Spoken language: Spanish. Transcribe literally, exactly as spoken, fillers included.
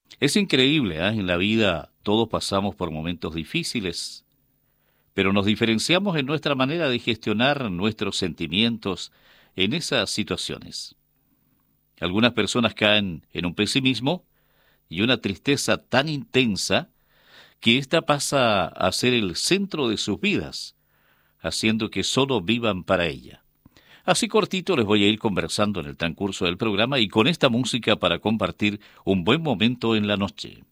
Es increíble, ¿eh? En la vida todos pasamos por momentos difíciles, pero nos diferenciamos en nuestra manera de gestionar nuestros sentimientos en esas situaciones. Algunas personas caen en un pesimismo y una tristeza tan intensa que ésta pasa a ser el centro de sus vidas, haciendo que solo vivan para ella. Así cortito les voy a ir conversando en el transcurso del programa y con esta música para compartir un buen momento en la noche.